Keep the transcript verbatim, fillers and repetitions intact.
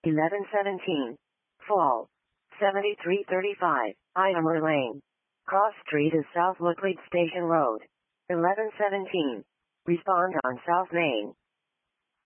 eleven seventeen. Fall. seventy-three thirty-five, Idamer Lane. Cross Street is South Woodley Station Road. eleven seventeen. Respond on South Main.